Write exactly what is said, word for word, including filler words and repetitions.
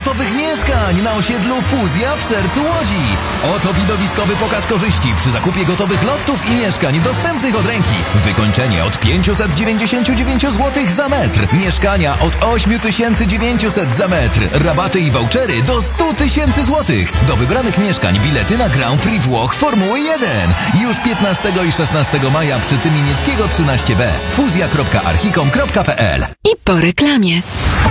gotowych mieszkań na osiedlu Fuzja w sercu Łodzi. Oto widowiskowy pokaz korzyści przy zakupie gotowych loftów i mieszkań dostępnych od ręki. Wykończenie od pięćset dziewięćdziesiąt dziewięć złotych za metr. Mieszkania od osiem tysięcy dziewięćset za metr. Rabaty i vouchery do sto tysięcy złotych. Do wybranych mieszkań bilety na Grand Prix Włoch Formuły jeden. Już piętnastego i szesnastego maja przy Tymienieckiego trzynaście B. fuzja kropka archicom kropka p l. I po reklamie.